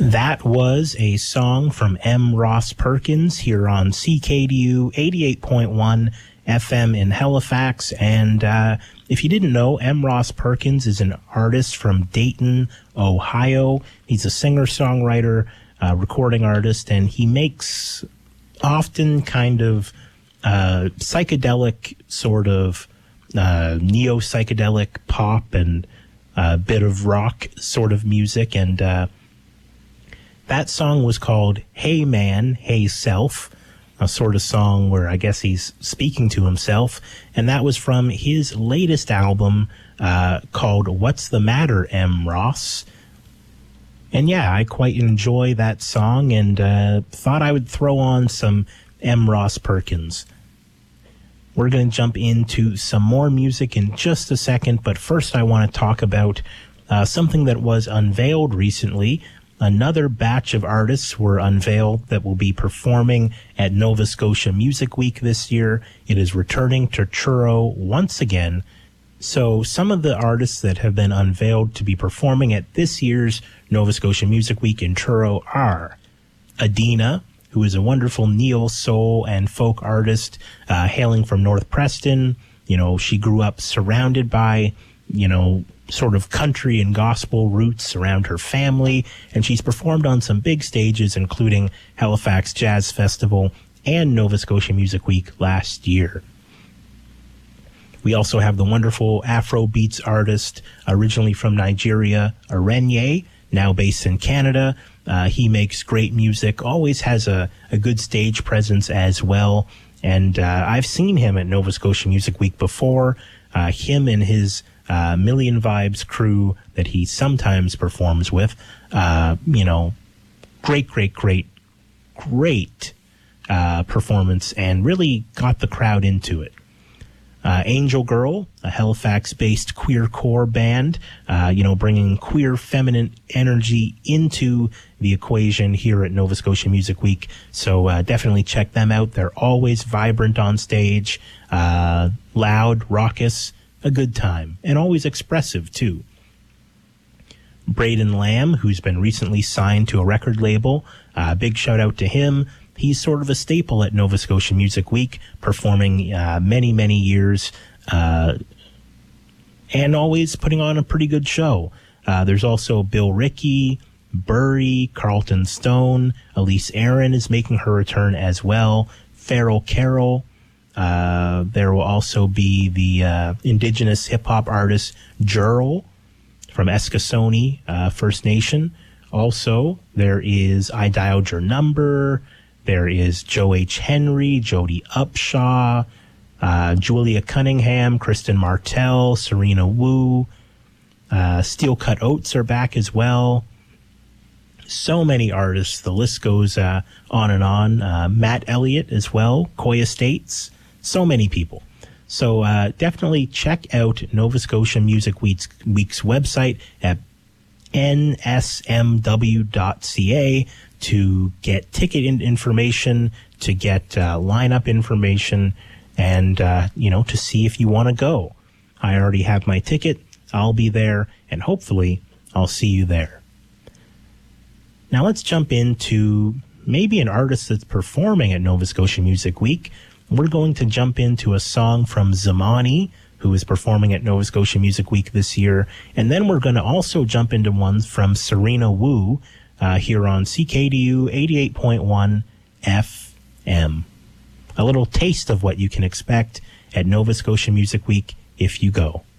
That was a song from M. Ross Perkins here on CKDU 88.1 FM in Halifax. And if you didn't know, M. Ross Perkins is an artist from Dayton, Ohio. He's a singer-songwriter, recording artist, and he makes often kind of psychedelic sort of neo-psychedelic pop and a bit of rock sort of music. And that song was called Hey Man, Hey Self, a sort of song where I guess he's speaking to himself. And that was from his latest album called What's the Matter, M. Ross? And yeah, I quite enjoy that song and thought I would throw on some M. Ross Perkins. We're going to jump into some more music in just a second, but first I want to talk about something that was unveiled recently. Another batch of artists were unveiled that will be performing at Nova Scotia Music Week this year. It is returning to Truro once again. So some of the artists that have been unveiled to be performing at this year's Nova Scotia Music Week in Truro are Adina, who is a wonderful neo-soul and folk artist hailing from North Preston. You know, she grew up surrounded by, you know, sort of country and gospel roots around her family, and she's performed on some big stages, including Halifax Jazz Festival and Nova Scotia Music Week last year. We also have the wonderful Afrobeats artist, originally from Nigeria, Arenye, now based in Canada. He makes great music, always has a good stage presence as well, and I've seen him at Nova Scotia Music Week before. Him and his Million Vibes crew that he sometimes performs with, you know, great performance and really got the crowd into it. Angel Girl, a Halifax-based queercore band, you know, bringing queer feminine energy into the equation here at Nova Scotia Music Week. So definitely check them out. They're always vibrant on stage, loud, raucous, a good time, and always expressive too. Braden Lamb, who's been recently signed to a record label, big shout out to him. He's sort of a staple at Nova Scotia Music Week, performing many years, and always putting on a pretty good show. There's also Bill Rickey, Burry, Carlton Stone, Elise Aaron is making her return as well, Farrell Carroll. There will also be the indigenous hip-hop artist Jurl from Eskasoni First Nation. Also, there is I Dialed Your Number. There is Joe H. Henry, Jody Upshaw, Julia Cunningham, Kristen Martell, Serena Wu. Steel Cut Oats are back as well. So many artists. The list goes on and on. Matt Elliott as well, Coy Estates. So many people. So definitely check out Nova Scotia Music Week's website at nsmw.ca to get ticket information, to get lineup information, and, you know, to see if you want to go. I already have my ticket. I'll be there, and hopefully I'll see you there. Now let's jump into maybe an artist that's performing at Nova Scotia Music Week. We're going to jump into a song from Zamani, who is performing at Nova Scotia Music Week this year. And then we're going to also jump into ones from Serena Wu here on CKDU 88.1 FM. A little taste of what you can expect at Nova Scotia Music Week if you go.